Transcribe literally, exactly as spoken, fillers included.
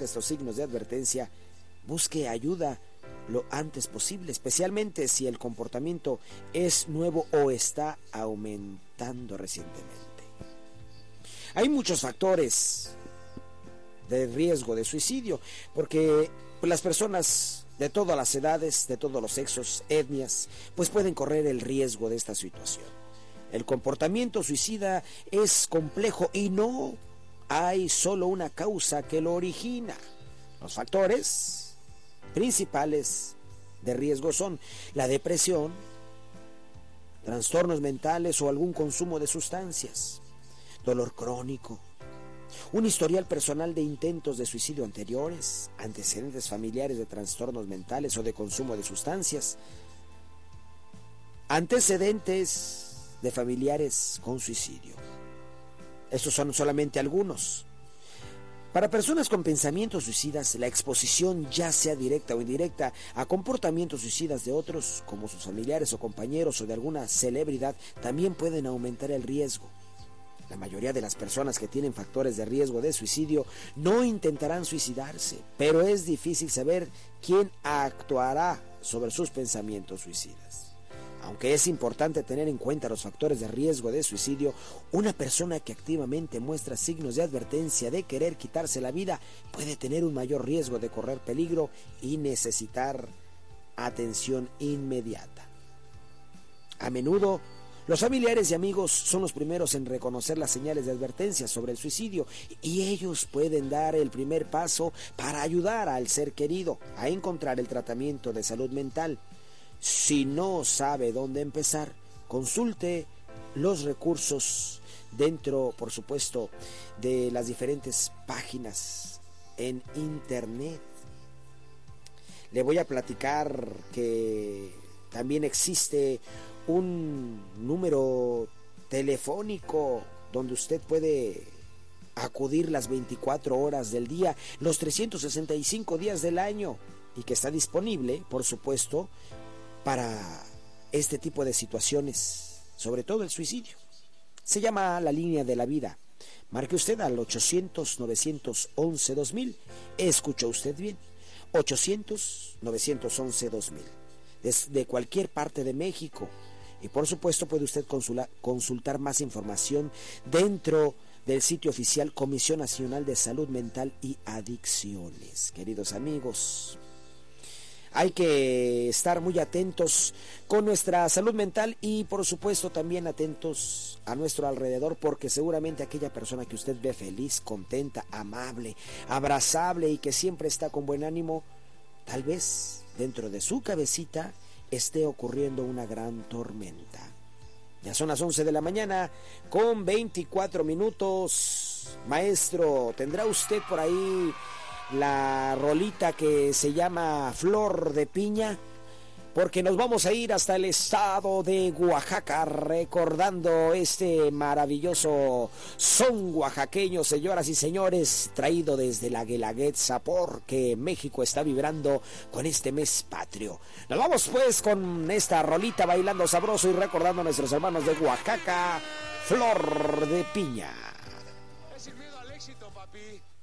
presenta estos signos de advertencia, busque ayuda lo antes posible, especialmente si el comportamiento es nuevo o está aumentando recientemente. Hay muchos factores de riesgo de suicidio, porque las personas de todas las edades, de todos los sexos, etnias, pues pueden correr el riesgo de esta situación. El comportamiento suicida es complejo y no hay solo una causa que lo origina. Los factores principales de riesgo son la depresión, trastornos mentales o algún consumo de sustancias, dolor crónico, un historial personal de intentos de suicidio anteriores, antecedentes familiares de trastornos mentales o de consumo de sustancias, antecedentes de familiares con suicidio. Estos son solamente algunos. Para personas con pensamientos suicidas, la exposición, ya sea directa o indirecta, a comportamientos suicidas de otros, como sus familiares o compañeros o de alguna celebridad, también pueden aumentar el riesgo. La mayoría de las personas que tienen factores de riesgo de suicidio no intentarán suicidarse, pero es difícil saber quién actuará sobre sus pensamientos suicidas. Aunque es importante tener en cuenta los factores de riesgo de suicidio, una persona que activamente muestra signos de advertencia de querer quitarse la vida puede tener un mayor riesgo de correr peligro y necesitar atención inmediata. A menudo, los familiares y amigos son los primeros en reconocer las señales de advertencia sobre el suicidio y ellos pueden dar el primer paso para ayudar al ser querido a encontrar el tratamiento de salud mental. Si no sabe dónde empezar, consulte los recursos dentro, por supuesto, de las diferentes páginas en internet. Le voy a platicar que también existe un número telefónico donde usted puede acudir las veinticuatro horas del día, los trescientos sesenta y cinco días del año, y que está disponible, por supuesto, para este tipo de situaciones, sobre todo el suicidio. Se llama la línea de la vida. Marque usted al ochocientos, novecientos once, dos mil. Escuchó usted bien, ochocientos, novecientos once, dos mil. Desde cualquier parte de México. Y por supuesto puede usted consultar, consultar más información dentro del sitio oficial Comisión Nacional de Salud Mental y Adicciones. Queridos amigos, hay que estar muy atentos con nuestra salud mental y por supuesto también atentos a nuestro alrededor, porque seguramente aquella persona que usted ve feliz, contenta, amable, abrazable y que siempre está con buen ánimo, tal vez dentro de su cabecita esté ocurriendo una gran tormenta. Ya son las once de la mañana con veinticuatro minutos. Maestro, ¿tendrá usted por ahí la rolita que se llama Flor de Piña? Porque nos vamos a ir hasta el estado de Oaxaca recordando este maravilloso son oaxaqueño, señoras y señores, traído desde la Guelaguetza, porque México está vibrando con este mes patrio. Nos vamos pues con esta rolita bailando sabroso y recordando a nuestros hermanos de Oaxaca, Flor de Piña. Es el miedo al éxito, papi.